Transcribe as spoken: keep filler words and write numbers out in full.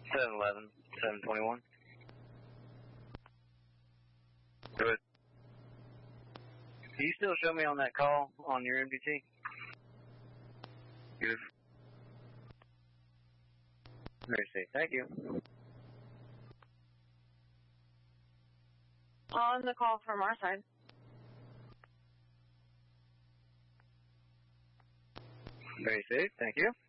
seven eleven, seven twenty-one. Good. Can you still show me on that call on your M D T? Good. Very safe. Thank you. On the call from our side. Very safe. Thank you.